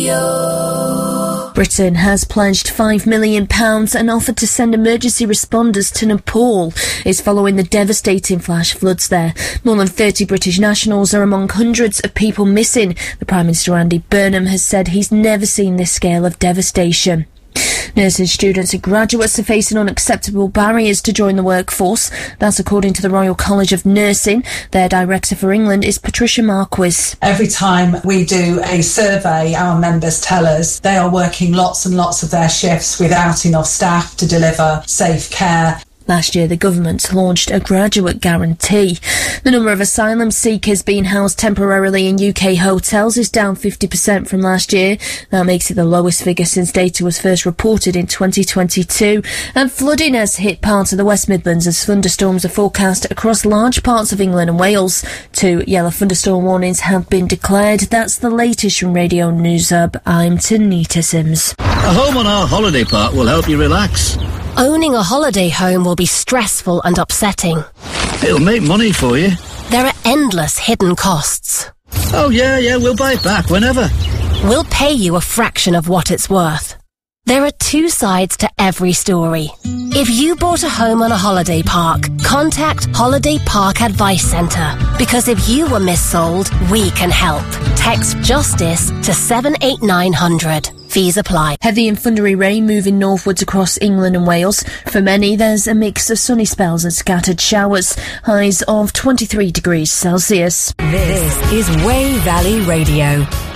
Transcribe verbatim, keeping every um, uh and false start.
Radio. Britain has pledged five million pounds and offered to send emergency responders to Nepal. It's following the devastating flash floods there. More than thirty British nationals are among hundreds of people missing. The Prime Minister Andy Burnham has said he's never seen this scale of devastation. Nursing students and graduates are facing unacceptable barriers to join the workforce. That's according to the Royal College of Nursing. Their director for England is Patricia Marquis. Every time we do a survey, our members tell us they are working lots and lots of their shifts without enough staff to deliver safe care. Last year, the government launched a graduate guarantee. The number of asylum seekers being housed temporarily in U K hotels is down fifty percent from last year. That makes it the lowest figure since data was first reported in twenty twenty-two. And flooding has hit parts of the West Midlands as thunderstorms are forecast across large parts of England and Wales. Two yellow thunderstorm warnings have been declared. That's the latest from Radio News Hub. I'm Tanita Sims. A home on our holiday park will help you relax. Owning a holiday home will be stressful and upsetting. It'll make money for you. There are endless hidden costs. Oh yeah, yeah, we'll buy it back whenever. We'll pay you a fraction of what it's worth. There are two sides to every story. If you bought a home on a holiday park, contact Holiday Park Advice Centre. Because if you were missold, we can help. Text JUSTICE to seven eight nine hundred. Fees apply. Heavy and thundery rain moving northwards across England and Wales. For many, there's a mix of sunny spells and scattered showers. Highs of twenty-three degrees Celsius. This is Way Valley Radio.